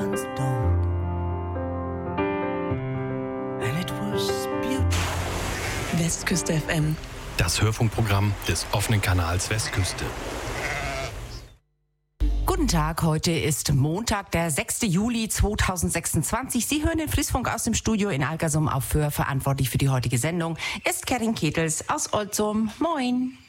ones don't. And it was beautiful. Westküste FM. Das Hörfunkprogramm des offenen Kanals Westküste. Guten Tag, heute ist Montag, der 6. Juli 2026. Sie hören den Friesfunk aus dem Studio in Algersum auf Föhr. Verantwortlich für die heutige Sendung ist Karin Ketels aus Olzum. Moin.